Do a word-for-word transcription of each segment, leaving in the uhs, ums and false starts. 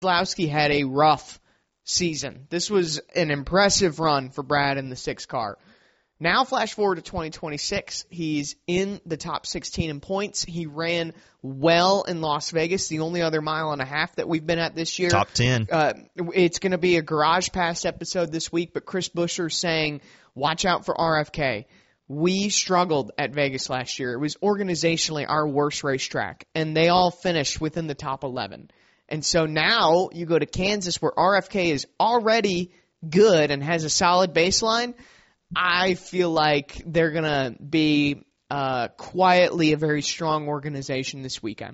Keselowski had a rough season. This was an impressive run for Brad in the six car. Now flash forward to twenty twenty-six. He's in the top sixteen in points. He ran well in Las Vegas, the only other mile and a half that we've been at this year. Top ten. Uh, it's going to be a Garage Pass episode this week, but Chris Buescher saying, watch out for R F K. We struggled at Vegas last year. It was organizationally our worst racetrack, and they all finished within the top eleven. And so now you go to Kansas where R F K is already good and has a solid baseline. I feel like they're going to be uh, quietly a very strong organization this weekend.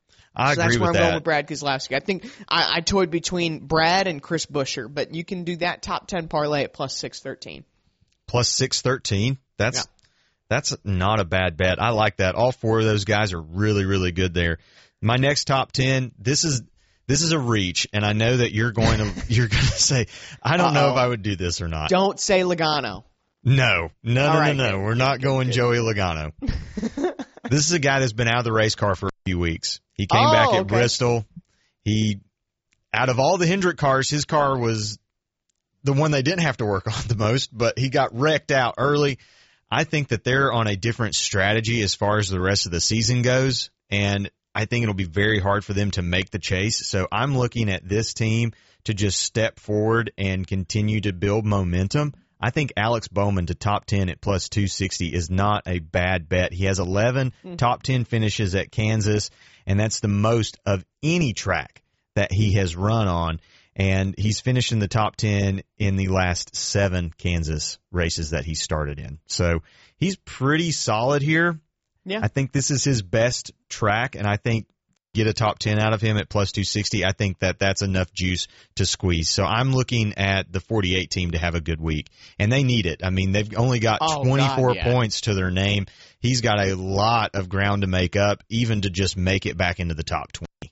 I so agree that's where with I'm that. going with Brad Keselowski. I think I, I toyed between Brad and Chris Buescher, but you can do that top ten parlay at plus six thirteen. Plus six thirteen. That's yeah. that's not a bad bet. I like that. All four of those guys are really, really good there. My next top ten, this is this is a reach, and I know that you're going to you're going to say, I don't Uh-oh. know if I would do this or not. Don't say Logano. No, no, All no, right, no, no. good. We're not going good. Joey Logano. This is a guy that's been out of the race car for a few weeks. He came oh, back at okay. Bristol. He, out of all the Hendrick cars, his car was the one they didn't have to work on the most, but he got wrecked out early. I think that they're on a different strategy as far as the rest of the season goes, and I think it'll be very hard for them to make the chase. So I'm looking at this team to just step forward and continue to build momentum. I think Alex Bowman to top ten at plus two sixty is not a bad bet. He has eleven mm. top ten finishes at Kansas, and that's the most of any track that he has run on. And he's finished in the top ten in the last seven Kansas races that he started in. So he's pretty solid here. Yeah. I think this is his best track, and I think get a top ten out of him at plus two sixty, I think that that's enough juice to squeeze. So I'm looking at the forty-eight team to have a good week, and they need it. I mean, they've only got oh, twenty-four God, yeah. points to their name. He's got a lot of ground to make up, even to just make it back into the top twenty.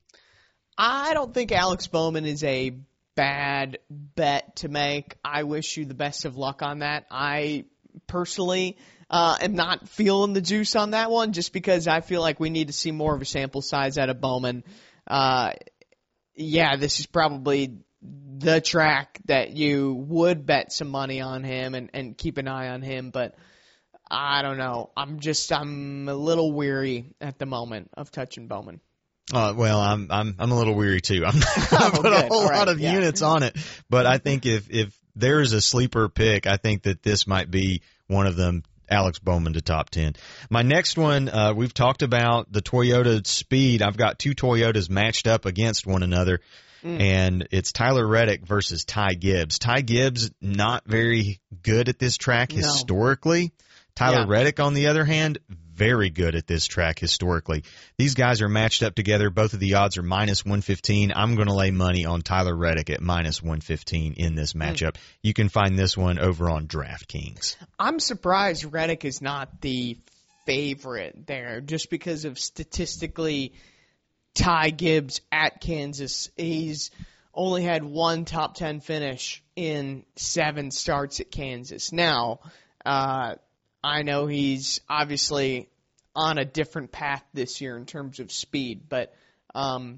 I don't think Alex Bowman is a bad bet to make. I wish you the best of luck on that. I personally uh, am not feeling the juice on that one just because I feel like we need to see more of a sample size out of Bowman. Uh, yeah, this is probably the track that you would bet some money on him and, and keep an eye on him, but I don't know. I'm just I'm a little weary at the moment of touching Bowman. Uh, well, I'm I'm I'm a little weary too. I'm not going to oh, put a good. whole right. lot of yeah. units on it, but I think if if there is a sleeper pick, I think that this might be one of them. Alex Bowman to top ten. My next one, uh, we've talked about the Toyota Speed. I've got two Toyotas matched up against one another, mm. and it's Tyler Reddick versus Ty Gibbs. Ty Gibbs not very good at this track no. historically. Tyler yeah. Reddick, on the other hand, very good at this track historically. These guys are matched up together. Both of the odds are minus one fifteen. I'm going to lay money on Tyler Reddick at minus one fifteen in this matchup. Mm. You can find this one over on DraftKings. I'm surprised Reddick is not the favorite there just because of statistically Ty Gibbs at Kansas. He's only had one top ten finish in seven starts at Kansas. Now, uh, I know he's obviously on a different path this year in terms of speed, but um,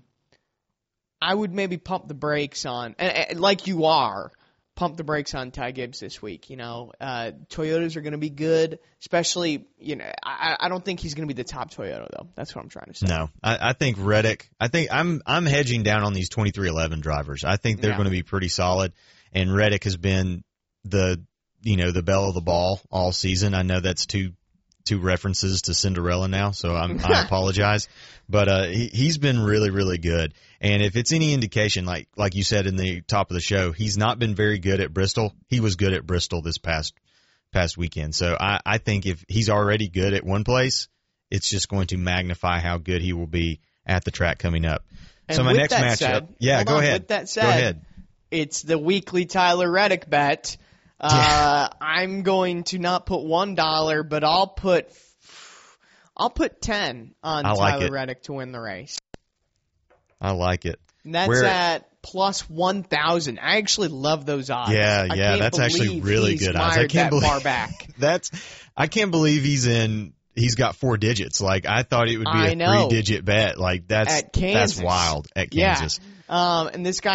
I would maybe pump the brakes on, and, and like you are, pump the brakes on Ty Gibbs this week. You know, uh, Toyotas are going to be good, especially, you know, I, I don't think he's going to be the top Toyota, though. That's what I'm trying to say. No, I, I think Reddick, I think I'm I'm hedging down on these twenty-three eleven drivers. I think they're yeah. going to be pretty solid, and Reddick has been the you know, the belle of the ball all season. I know that's two two references to Cinderella now, so I'm, I apologize. But uh, he, he's been really, really good. And if it's any indication, like like you said in the top of the show, he's not been very good at Bristol. He was good at Bristol this past past weekend. So I, I think if he's already good at one place, it's just going to magnify how good he will be at the track coming up. And so my with next that matchup, said, yeah, hold go on, ahead. With that said, go ahead. It's the weekly Tyler Reddick bet. Uh, I'm going to not put one dollar, but I'll put I'll put ten on I like Tyler it. Reddick to win the race. I like it. And that's Where, at plus one thousand. I actually love those odds. Yeah, I yeah, can't that's actually believe really he's good odds. I can't that believe far back. That's I can't believe he's in. He's got four digits. Like I thought it would be I a know. three-digit bet. Like that's At Kansas. that's wild at Kansas. Yeah. Um, and this guy